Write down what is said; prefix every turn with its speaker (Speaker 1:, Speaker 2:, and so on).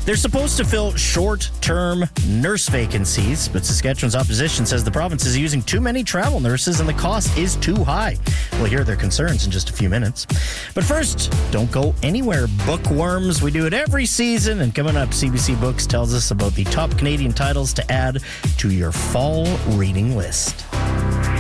Speaker 1: They're supposed to fill short-term nurse vacancies, but Saskatchewan's opposition says the province is using too many travel nurses and the cost is too high. We'll hear their concerns in just a few minutes. But first, don't go anywhere, bookworms. We do it every season, and coming up, CBC Books tells us about the top Canadian titles to add to your fall reading list.